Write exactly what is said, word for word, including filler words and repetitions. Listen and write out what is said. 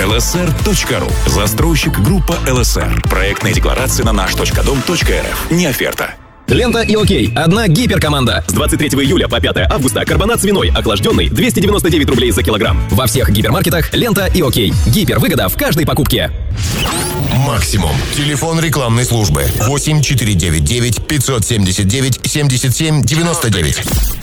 эл эс эр точка ру. Застройщик группа эл эс эр. Проектная декларация на наш точка дом точка эр эф. Не оферта. Лента и окей. Одна гиперкоманда. С двадцать третьего июля по пятое августа карбонат свиной охлажденный двести девяносто девять рублей за килограмм. Во всех гипермаркетах Лента и окей. Гипервыгода в каждой покупке. Максимум. Телефон рекламной службы восемь четыре девять девять пятьсот семьдесят девять семьдесят семь девяносто девять.